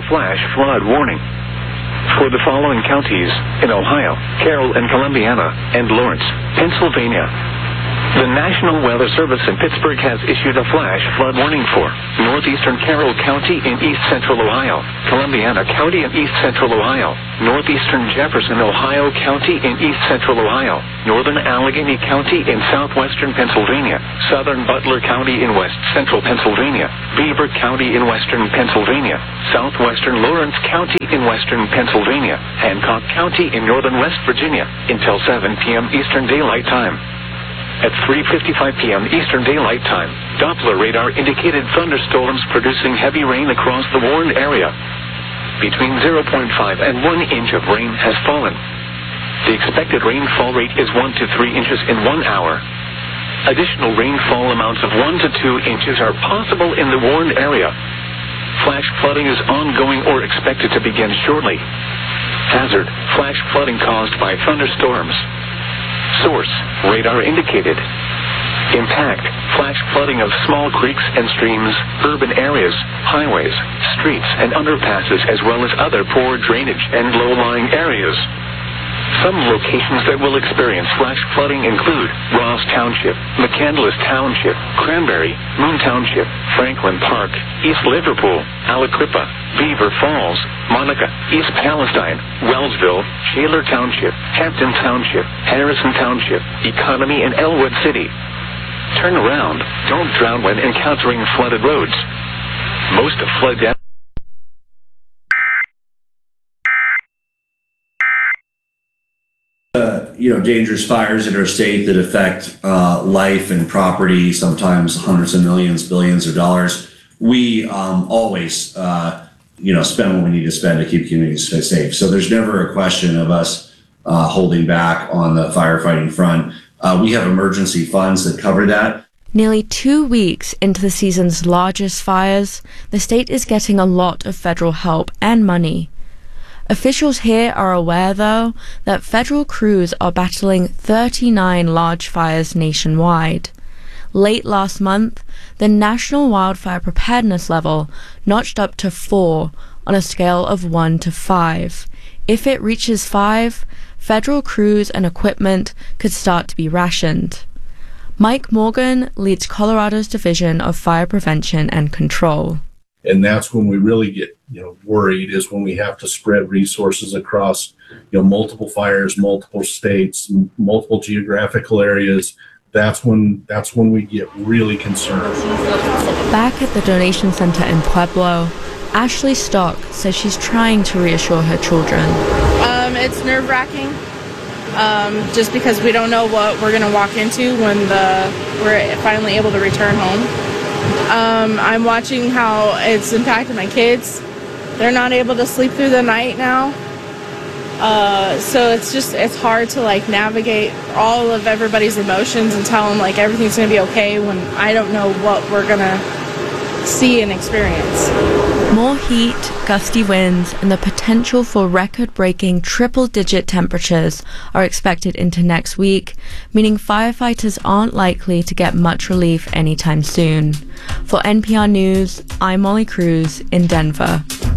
flash flood warning for the following counties in Ohio: Carroll and Columbiana, and Lawrence, Pennsylvania. The National Weather Service in Pittsburgh has issued a flash flood warning for northeastern Carroll County in east-central Ohio, Columbiana County in east-central Ohio, northeastern Jefferson, Ohio County in east-central Ohio, northern Allegheny County in southwestern Pennsylvania, southern Butler County in west-central Pennsylvania, Beaver County in western Pennsylvania, southwestern Lawrence County in western Pennsylvania, Hancock County in northern West Virginia, until 7 p.m. Eastern Daylight Time. At 3:55 p.m. Eastern Daylight Time, Doppler radar indicated thunderstorms producing heavy rain across the warned area. Between 0.5 and 1 inch of rain has fallen. The expected rainfall rate is 1 to 3 inches in 1 hour. Additional rainfall amounts of 1 to 2 inches are possible in the warned area. Flash flooding is ongoing or expected to begin shortly. Hazard: flash flooding caused by thunderstorms. Source: radar indicated. Impact: flash flooding of small creeks and streams, urban areas, highways, streets, and underpasses, as well as other poor drainage and low-lying areas. Some locations that will experience flash flooding include Ross Township, McCandless Township, Cranberry, Moon Township, Franklin Park, East Liverpool, Aliquippa, Beaver Falls, Monica, East Palestine, Wellsville, Shaler Township, Hampton Township, Harrison Township, Economy, and Elwood City. Turn around. Don't drown when encountering flooded roads. Most flood damage. Dangerous fires in our state that affect life and property, sometimes hundreds of millions, billions of dollars. We always, spend what we need to spend to keep communities safe. So there's never a question of us holding back on the firefighting front. We have emergency funds that cover that. Nearly 2 weeks into the season's largest fires, the state is getting a lot of federal help and money. Officials here are aware, though, that federal crews are battling 39 large fires nationwide. Late last month, the national wildfire preparedness level notched up to 4 on a scale of 1 to 5. If it reaches 5, federal crews and equipment could start to be rationed. Mike Morgan leads Colorado's Division of Fire Prevention and Control. And that's when we really get, worried, is when we have to spread resources across, multiple fires, multiple states, multiple geographical areas. That's when we get really concerned. Back at the donation center in Pueblo, Ashley Stock says she's trying to reassure her children. It's nerve-wracking, just because we don't know what we're going to walk into when we're finally able to return home. I'm watching how it's impacted my kids. They're not able to sleep through the night now. So it's hard to navigate all of everybody's emotions and tell them everything's going to be okay when I don't know what we're going to see and experience. More heat, gusty winds, and the potential for record-breaking triple-digit temperatures are expected into next week, meaning firefighters aren't likely to get much relief anytime soon. For NPR News, I'm Molly Cruz in Denver.